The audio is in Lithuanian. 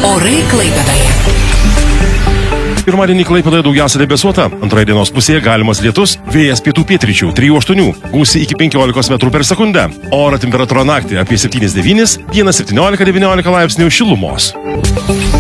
Orai Klaipėdoje. Pirmadienį Klaipėdoje daugiausia debesuota, antroje dienos pusėje galimas lietus, vėjas pietų pietryčių 3-8, gūsiai iki 15 metrų per sekundę, oro temperatūra naktį apie 7-9, dieną 17-19 laipsnių šilumos.